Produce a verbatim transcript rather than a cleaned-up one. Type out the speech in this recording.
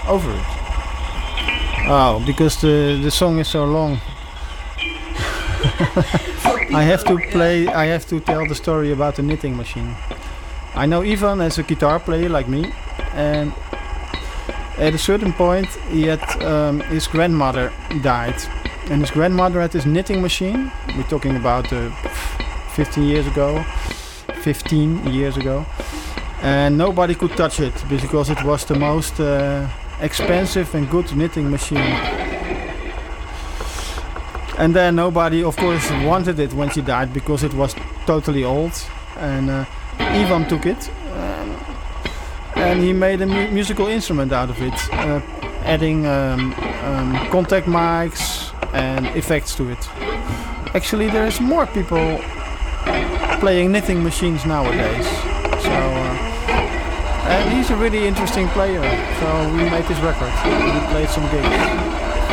over it. Oh, because the the song is so long. I have to play. I have to tell the story about the knitting machine. I know Ivan as a guitar player like me, and at a certain point, he had um, his grandmother died, and his grandmother had this knitting machine. We're talking about uh, fifteen years ago, fifteen years ago, and nobody could touch it because it was the most uh, expensive and good knitting machine. And then nobody, of course, wanted it when she died because it was totally old. And uh, Ivan took it, um, and he made a mu musical instrument out of it, uh, adding um, um, contact mics and effects to it. Actually, there's more people playing knitting machines nowadays. So, uh, and he's a really interesting player. So we made this record. We played some gigs.